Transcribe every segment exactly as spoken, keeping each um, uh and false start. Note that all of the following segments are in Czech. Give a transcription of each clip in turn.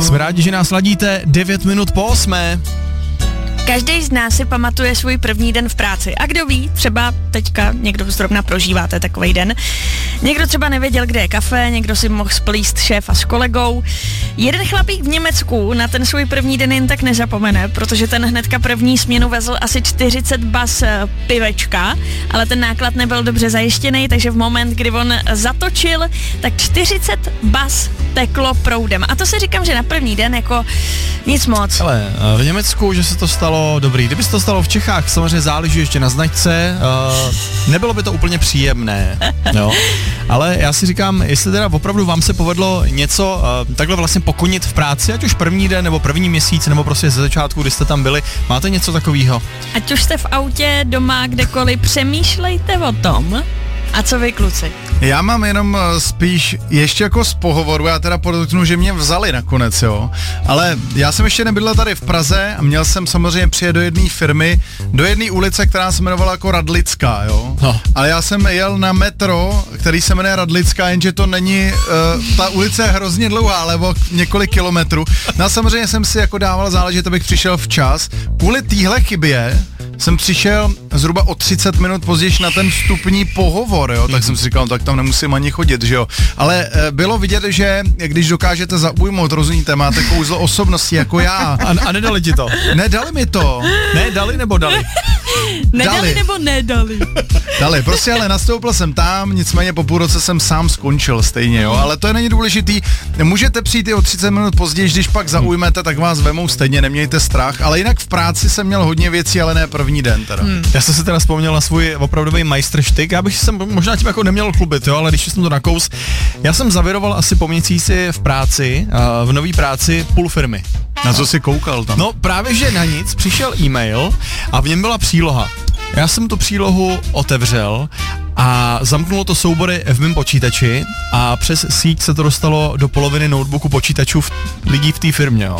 Jsme rádi, že nás ladíte devět minut po osmé. Každý z nás si pamatuje svůj první den v práci. A kdo ví, třeba teďka někdo zrovna prožíváte takovej den. Někdo třeba nevěděl, kde je kafe, někdo si mohl splíst šéfa s kolegou. Jeden chlapík v Německu na ten svůj první den jen tak nezapomene, protože ten hnedka první směnu vezl asi čtyřicet bas pivečka, ale ten náklad nebyl dobře zajištěný, takže v moment, kdy on zatočil, tak čtyřicet bas teklo proudem. A to si říkám, že na první den jako nic moc. Ale v Německu, že se to stalo dobrý. Kdyby se to stalo v Čechách, samozřejmě záleží ještě na značce, uh, nebylo by to úplně příjemné, jo. Ale já si říkám, jestli teda opravdu vám se povedlo něco uh, takhle vlastně pokonit v práci, ať už první den, nebo první měsíc, nebo prostě ze začátku, kdy jste tam byli, máte něco takového? Ať už jste v autě, doma, kdekoliv, přemýšlejte o tom. A co vy, kluci? Já mám jenom spíš ještě jako z pohovoru, já teda podotknu, že mě vzali nakonec, jo. Ale já jsem ještě nebydlel tady v Praze a měl jsem samozřejmě přijet do jedné firmy, do jedné ulice, která se jmenovala jako Radlická, jo. No. Ale já jsem jel na metro, který se jmenuje Radlická, jenže to není, uh, ta ulice je hrozně dlouhá, ale o několik kilometrů. No a samozřejmě jsem si jako dával záležet, abych přišel včas. Kvůli téhle chybě jsem přišel zhruba o třicet minut později na ten vstupní pohovor, jo, tak jsem si říkal, tak tam nemusím ani chodit, že jo. Ale e, bylo vidět, že když dokážete zaujmout, rozumíte, máte kouzlo osobnosti jako já. A, a nedali ti to? Nedali mi to. Ne, dali nebo dali? Nedali dali. nebo nedali? Dali, prostě ale nastoupil jsem tam, nicméně po půl roce jsem sám skončil stejně, jo, ale to je není důležitý. Můžete přijít i o třicet minut později, když pak zaujmete, tak vás vemou stejně, nemějte strach, ale jinak v práci jsem měl hodně věcí, ale ne první den teda. Hmm. Já jsem si teda vzpomněl na svůj opravdový majstrštyk, já bych se možná tím jako neměl chlubit, jo, ale když jsem to nakous, já jsem zaviroval asi po měsíci v práci, v nový práci půl firmy. Na co jsi koukal tam? No právě, že na nic, přišel e-mail a v něm byla příloha. Já jsem tu přílohu otevřel a zamknulo to soubory v mém počítači a přes síť se to dostalo do poloviny notebooku počítačů v, lidí v té firmě, jo.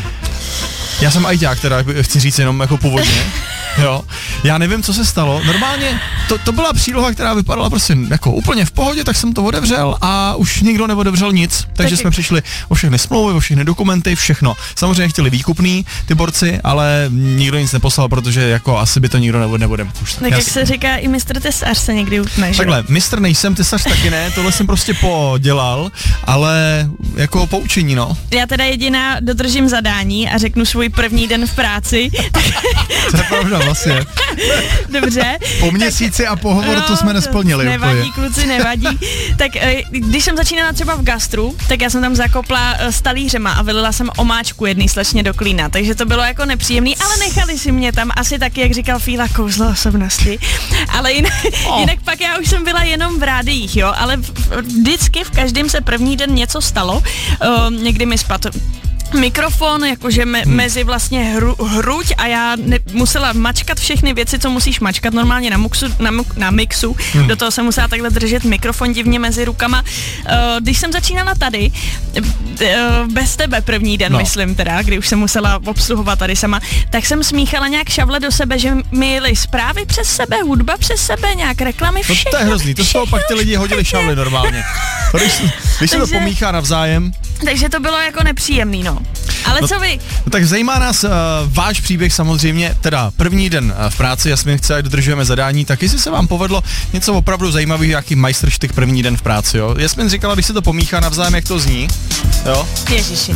Já jsem ajťák, teda chci říct jenom jako původně. Jo, já nevím, co se stalo. Normálně to, to byla příloha, která vypadala prostě jako úplně v pohodě, tak jsem to otevřel a už nikdo neotevřel nic. Takže tak jsme přišli o všechny smlouvy, o všechny dokumenty, všechno. Samozřejmě chtěli výkupný ty borci, ale nikdo nic neposlal, protože jako asi by to nikdo nebude, nebude pustit. Tak jak se říká, i mistr tesař se někdy utne, že? Takhle, mistr nejsem, tesař taky ne, tohle jsem prostě podělal, ale jako poučení, no. Já teda jediná dodržím zadání a řeknu svůj první den v práci. To je pravda, vlastně. Dobře. Po měsíci a pohovor no, to jsme nesplnili. Nevadí, úplně. kluci, nevadí. Tak když jsem začínala třeba v gastru, tak já jsem tam zakopla s talířema a vylila jsem omáčku jedný slečně do klína, takže to bylo jako nepříjemný, ale nechali si mě tam asi taky, jak říkal Fíla, kouzlo osobnosti. Ale jinak, oh. jinak pak já už jsem byla jenom v rádiích, jo, ale vždycky v každém se první den něco stalo. Uh, někdy mi spadl mikrofon, jakože me, hmm. mezi vlastně hru, hruď a já ne, musela mačkat všechny věci, co musíš mačkat normálně na, muxu, na, na mixu. Hmm. Do toho jsem musela takhle držet mikrofon divně mezi rukama. Uh, když jsem začínala tady, uh, bez tebe první den, no. myslím teda, kdy už jsem musela obsluhovat tady sama, tak jsem smíchala nějak šavle do sebe, že mi jeli zprávy přes sebe, hudba přes sebe, nějak reklamy, všechno. No to je hrozný, to z toho pak ty lidi hodili šavly normálně. Když, když se to pomíchá navzájem. Takže to bylo jako nepříjemný, no. Ale no, co vy? No tak zajímá nás uh, váš příběh samozřejmě, teda první den uh, v práci, Jasmin chce, ať dodržujeme zadání, tak jestli se vám povedlo něco opravdu zajímavého, jaký majstrštyk první den v práci, jo. Jasmin říkala, když se to pomíchá navzájem, jak to zní, jo. Ježiši.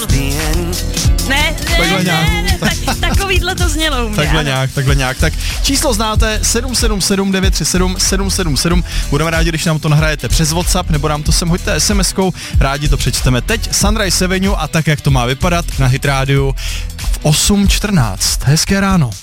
Ne, ne, takhle ne, nějak. ne, tak, takovýhle to znělo u mě. Takhle ano. nějak, takhle nějak. Tak číslo znáte sedm sedm sedm devět tři sedm sedm sedm sedm. Budeme rádi, když nám to nahrajete přes WhatsApp, nebo nám to sem hoďte es em eskou, rádi to přečteme. Teď Sunrise Avenue a tak, jak to má vypadat na Hit Rádiu v osm čtrnáct. Hezké ráno.